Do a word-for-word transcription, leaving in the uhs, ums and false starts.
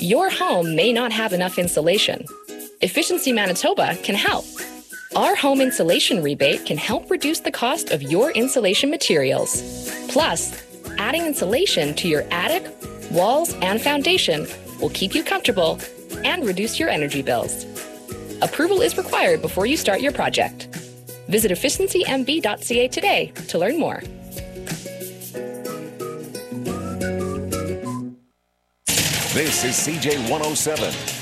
Your home may not have enough insulation. Efficiency Manitoba can help. Our home insulation rebate can help reduce the cost of your insulation materials. Plus, adding insulation to your attic, walls, and foundation will keep you comfortable and reduce your energy bills. Approval is required before you start your project. Visit efficiency m b dot c a today to learn more. This is C J one oh seven,